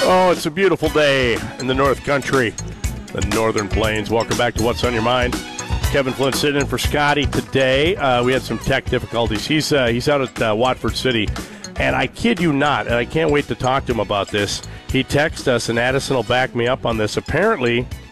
Oh, it's a beautiful day in the North Country, the Northern Plains. Welcome back to What's on Your Mind. Kevin Flint sitting in for Scotty today. We had some tech difficulties. He's out at Watford City, and I kid you not, and I can't wait to talk to him about this. He texted us, and Addison will back me up on this. Apparently,